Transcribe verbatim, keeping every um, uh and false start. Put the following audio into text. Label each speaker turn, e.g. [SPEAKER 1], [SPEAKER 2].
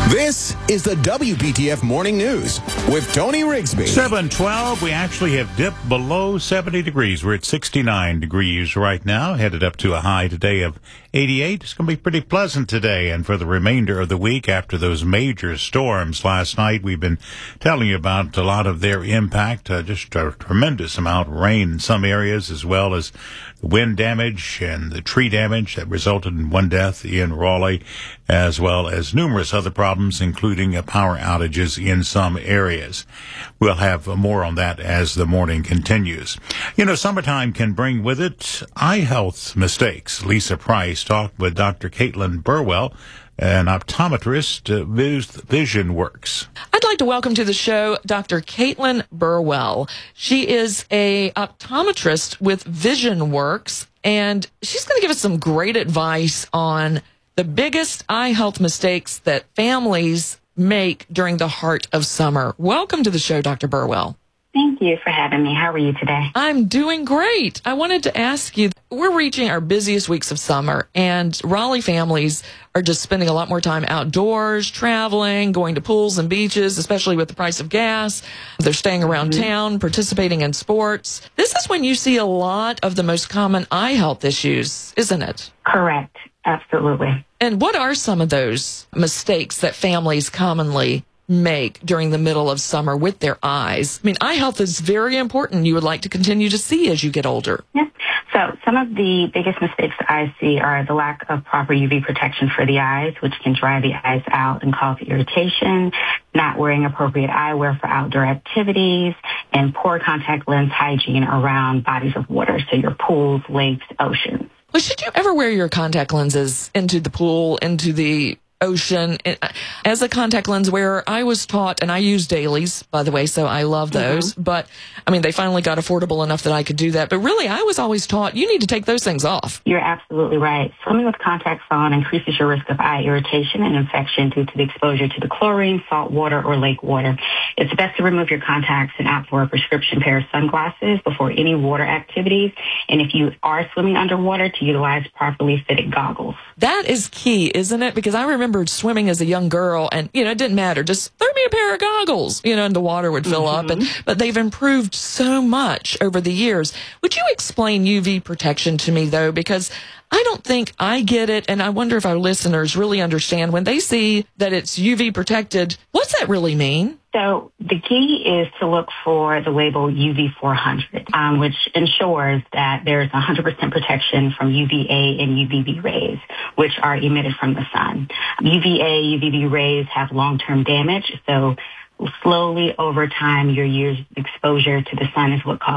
[SPEAKER 1] This is the W P T F Morning News with Tony Rigsby.
[SPEAKER 2] seven twelve, we actually have dipped below seventy degrees. We're at sixty-nine degrees right now, headed up to a high today of eighty-eight. It's going to be pretty pleasant today and for the remainder of the week after those major storms last night. We've been telling you about a lot of their impact, uh, just a tremendous amount of rain in some areas, as well as the wind damage and the tree damage that resulted in one death in Raleigh, as well as numerous other problems, including uh, power outages in some areas. We'll have more on that as the morning continues. You know, summertime can bring with it eye health mistakes. Lisa Price talked with Doctor Caitlin Burwell, an optometrist at Vision Works.
[SPEAKER 3] I'd like to welcome to the show Doctor Caitlin Burwell. She is a optometrist with Vision Works, and she's going to give us some great advice on the biggest eye health mistakes that families make during the heart of summer. Welcome to the show, Doctor Burwell.
[SPEAKER 4] Thank you for having me. How are you today?
[SPEAKER 3] I'm doing great. I wanted to ask you, we're reaching our busiest weeks of summer, and Raleigh families are just spending a lot more time outdoors, traveling, going to pools and beaches, especially with the price of gas. They're staying around mm-hmm. town, participating in sports. This is when you see a lot of the most common eye health issues, isn't it?
[SPEAKER 4] Correct. Absolutely.
[SPEAKER 3] And what are some of those mistakes that families commonly make during the middle of summer with their eyes? I mean, eye health is very important. You would like to continue to see as you get older.
[SPEAKER 4] Yeah. So some of the biggest mistakes that I see are the lack of proper U V protection for the eyes, which can dry the eyes out and cause irritation, not wearing appropriate eyewear for outdoor activities, and poor contact lens hygiene around bodies of water, so your pools, lakes, oceans.
[SPEAKER 3] Well, should you ever wear your contact lenses into the pool, into the ocean? As a contact lens wearer, I was taught, and I use dailies, by the way, so I love those. Mm-hmm. But, I mean, they finally got affordable enough that I could do that. But really, I was always taught you need to take those things off.
[SPEAKER 4] You're absolutely right. Swimming with contacts on increases your risk of eye irritation and infection due to the exposure to the chlorine, salt water, or lake water. It's best to remove your contacts and opt for a prescription pair of sunglasses before any water activities. And if you are swimming underwater, to utilize properly fitted goggles.
[SPEAKER 3] That is key, isn't it? Because I remember swimming as a young girl, and, you know, it didn't matter. Just throw me a pair of goggles, you know, and the water would fill mm-hmm. up. And, but they've improved so much over the years. Would you explain U V protection to me, though? Because I don't think I get it, and I wonder if our listeners really understand when they see that it's U V protected. What's that really mean?
[SPEAKER 4] So the key is to look for the label U V four hundred, um, which ensures that there's one hundred percent protection from U V A and U V B rays, which are emitted from the sun. U V A, U V B rays have long-term damage, so slowly over time, your year's exposure to the sun is what causes